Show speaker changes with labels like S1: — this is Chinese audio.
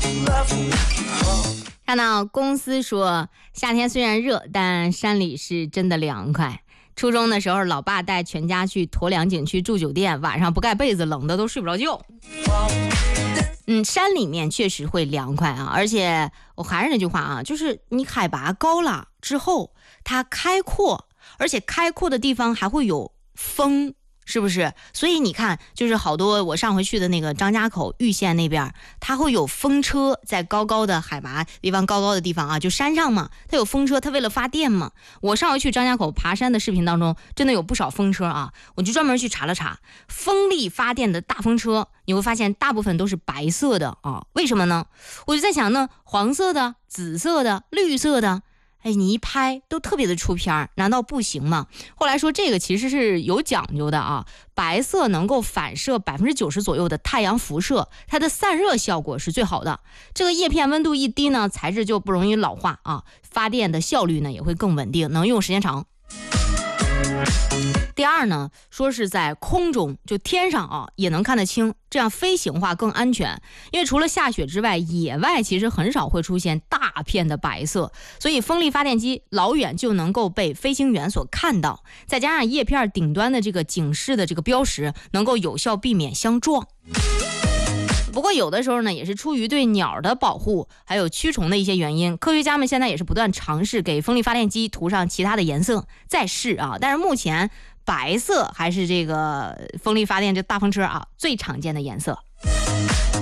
S1: 看到公司说夏天虽然热，但山里是真的凉快。初中的时候，老爸带全家去鄱阳景区住酒店，晚上不盖被子，冷的都睡不着觉。山里面确实会凉快啊，而且我还是那句话啊，就是你海拔高了之后，它开阔，而且开阔的地方还会有风。是不是？所以你看，就是好多我上回去的那个张家口玉县那边，它会有风车在高高的海拔地方高高的地方啊，就山上嘛，它有风车，它为了发电嘛。我上回去张家口爬山的视频当中，真的有不少风车啊，我就专门去查了查，风力发电的大风车，你会发现大部分都是白色的啊，为什么呢？我就在想呢，黄色的、紫色的、绿色的。你一拍都特别的出片，难道不行吗？后来说这个其实是有讲究的啊，白色能够反射90%左右的太阳辐射，它的散热效果是最好的。这个叶片温度一低呢，材质就不容易老化啊，发电的效率呢也会更稳定，能用时间长。第二呢，说是在空中，就天上啊也能看得清，这样飞行话更安全。因为除了下雪之外，野外其实很少会出现大片的白色，所以风力发电机老远就能够被飞行员所看到，再加上叶片顶端的这个警示的这个标识，能够有效避免相撞。不过有的时候呢，也是出于对鸟的保护还有驱虫的一些原因，科学家们现在也是不断尝试给风力发电机涂上其他的颜色再试啊。但是目前白色还是这个风力发电这大风车啊最常见的颜色。